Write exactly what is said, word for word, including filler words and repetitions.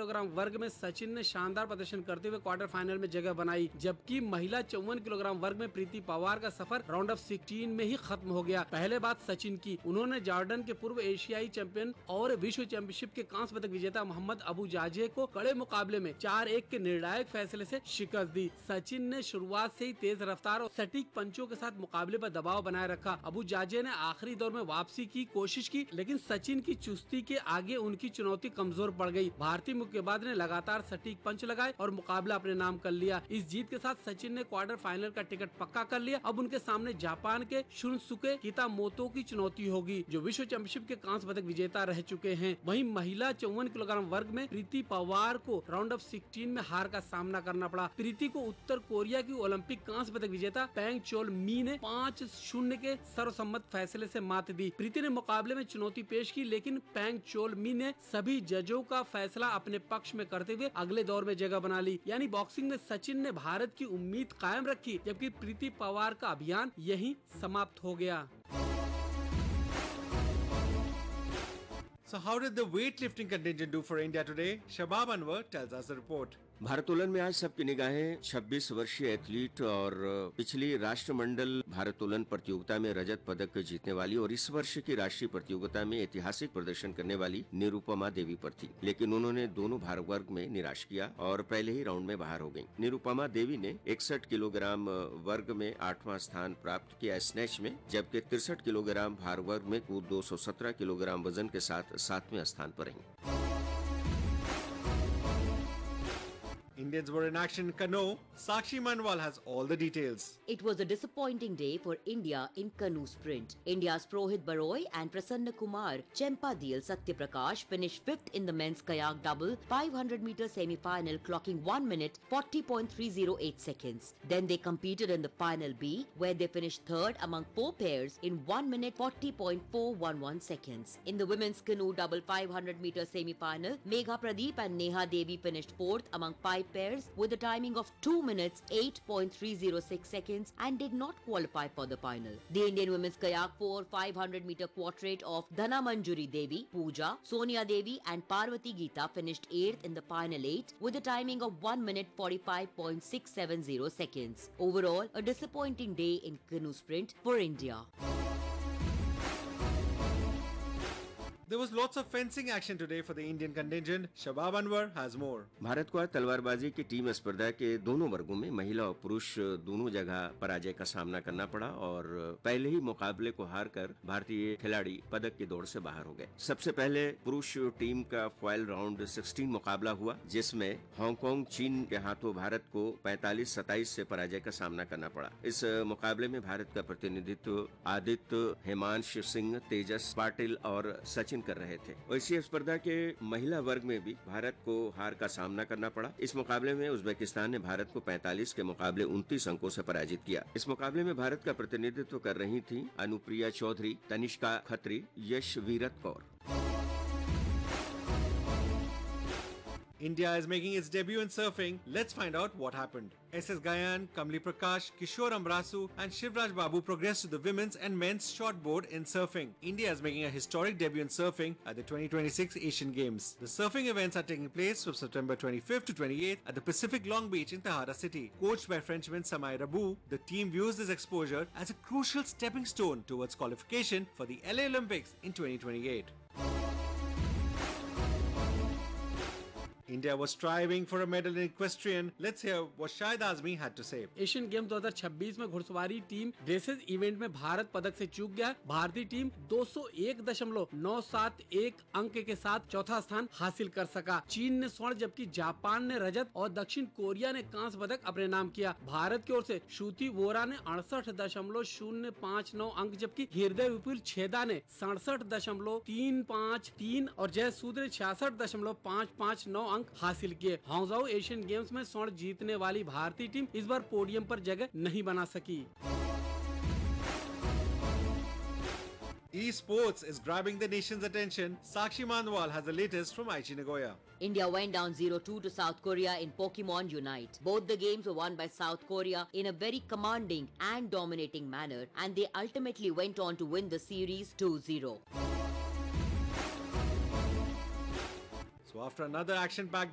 Kilogram वर्ग में सचिन ने शानदार प्रदर्शन करते हुए क्वार्टर फाइनल में जगह बनाई, जबकि महिला चौवन किलोग्राम वर्ग में प्रीति पवार का सफर राउंड ऑफ सिक्सटीन में ही खत्म हो गया। पहले बात सचिन की, उन्होंने जॉर्डन के पूर्व एशियाई चैंपियन और विश्व चैंपियनशिप के कांस्य पदक विजेता मोहम्मद अबू जाजे को कड़े मुकाबले में चार एक के निर्णायक फैसले से शिकस्त दी। सचिन ने शुरुआत से ही तेज रफ्तार और सटीक पंचों के साथ मुकाबले पर दबाव बनाए रखा। अबू जाजे ने आखिरी दौर में वापसी की कोशिश की, लेकिन सचिन की चुस्ती के आगे उनकी चुनौती कमजोर पड़ गई। भारतीय मुक्केबाज ने लगातार सटीक पंच लगाए और मुकाबला अपने नाम कर लिया। इस जीत के साथ सचिन ने क्वार्टर फाइनल का टिकट पक्का कर लिया। अब उनके सामने जापान के शुनसुके कितामोतो की चुनौती होगी, जो विश्व चैंपियनशिप के कांस्य पदक विजेता रह चुके हैं। वहीं महिला चौवन किलोग्राम वर्ग में प्रीति पवार को राउंड ऑफ सिक्सटीन में हार का सामना करना पड़ा। प्रीति को उत्तर कोरिया की ओलंपिक कांस्य पदक विजेता पैंग चोल मी ने पाँच शून्य के सर्वसम्मत फैसले से मात दी। प्रीति ने मुकाबले में चुनौती पेश की, लेकिन पैंग चोल मी ने सभी जजों का फैसला अपने पक्ष में करते हुए अगले दौर में जगह बना ली। यानी बॉक्सिंग में सचिन ने भारत की उम्मीद कायम रखी, जबकि प्रीति पवार का अभियान यहीं समाप्त हो गया। So how did the weightlifting contingent do for India today? Shabab Anwar tells us the report. भारोत्तोलन में आज सबकी निगाहें छब्बीस वर्षीय एथलीट और पिछली राष्ट्रमंडल भारोत्तोलन प्रतियोगिता में रजत पदक जीतने वाली और इस वर्ष की राष्ट्रीय प्रतियोगिता में ऐतिहासिक प्रदर्शन करने वाली निरुपमा देवी पर थी, लेकिन उन्होंने दोनों भार वर्ग में निराश किया और पहले ही राउंड में बाहर हो गयी। निरुपमा देवी ने इकसठ किलोग्राम वर्ग में आठवां स्थान प्राप्त किया स्नैच में, जबकि तिरसठ किलोग्राम भार वर्ग में कुल दो सौ सत्रह किलोग्राम वजन के साथ सातवें स्थान पर रही। Indians were in action in canoe. Sakshi Manwal has all the details. It was a disappointing day for India in canoe sprint. India's Prohit Baroy and Prasanna Kumar Chempadil Satyaprakash finished fifth in the men's kayak double five hundred meter semi-final, clocking one minute forty point three zero eight seconds. Then they competed in the final B, where they finished third among four pairs in one minute forty point four one one seconds. In the women's canoe double five hundred meter semi-final, Megha Pradeep and Neha Devi finished fourth among five pairs with a timing of two minutes eight point three zero six seconds and did not qualify for the final. The Indian women's kayak four five hundred meter quadrate of Dhana Manjuri Devi, Pooja, Sonia Devi and Parvati Geeta finished eighth in the final eight with a timing of one minute forty-five point six seven zero seconds. Overall, a disappointing day in canoe sprint for India. There was lots of fencing action today for the Indian contingent. Shabab Anwar has more. Bharat को आज तलवारबाजी की team स्पर्धा के दोनों वर्गों में महिला और पुरुष दोनों जगह पराजय का सामना करना पड़ा और पहले ही मुकाबले को हारकर भारतीय खिलाड़ी पदक की दौड़ से बाहर हो गए। सबसे पहले पुरुष टीम का फाइनल राउंड सोलह मुकाबला हुआ, जिसमें हांगकांग चीन के हाथों भारत को पैंतालीस सत्ताईस से पराजय का सामना करना पड़ा। इस मुकाबले में भारत का प्रतिनिधित्व आदित्य, हिमांश सिंह, तेजस पाटिल और सचिन कर रहे थे। इसी स्पर्धा के महिला वर्ग में भी भारत को हार का सामना करना पड़ा। इस मुकाबले में उज्बेकिस्तान ने भारत को पैंतालीस के मुकाबले उनतीस अंकों से पराजित किया। इस मुकाबले में भारत का प्रतिनिधित्व कर रही थी अनुप्रिया चौधरी, तनिष्का खत्री, यश वीरत Kaur. India is making its debut in surfing. Let's find out what happened. S S Gayan, Kamli Prakash, Kishore Ambrasu and Shivraj Babu progressed to the women's and men's shortboard in surfing. India is making a historic debut in surfing at the twenty twenty-six Asian Games. The surfing events are taking place from September twenty-fifth to twenty-eighth at the Pacific Long Beach in Tahara City. Coached by Frenchman Samay Rabu, the team views this exposure as a crucial stepping stone towards qualification for the L A Olympics in twenty twenty-eight. India was striving for a medal in equestrian. Let's hear what Shahid Azmi had to say. Asian game दो हज़ार छब्बीस में घुड़सवारी team races event में भारत पदक से चूक गया। भारतीय टीम दो सौ एक दशमलव नौ सात एक अंक के साथ चौथा स्थान हासिल कर सका। चीन ने स्वर्ण जबकि जापान ने रजत और दक्षिण कोरिया ने कांस्य पदक अपने नाम किया। भारत की ओर से श्रुति वोरा ने अड़सठ दशमलव शून्य पाँच नौ अंक, जबकि हृदय विपुल छेदा ने सड़सठ दशमलव तीन पाँच तीन और जय सूद ने छियासठ दशमलव पाँच पाँच नौ अंक हासिल किए। हांगझाऊ एशियन गेम्स में स्वर्ण जीतने वाली भारतीय टीम इस बार पोडियम पर जगह नहीं बना सकी। Esports is grabbing the nation's attention. Sakshi Manwal has the latest from Aichi Nagoya. India went down zero two to South Korea in Pokemon Unite. Both the games were won by South Korea in a very commanding and dominating manner, and they ultimately went on to win the series two zero. So after another action-packed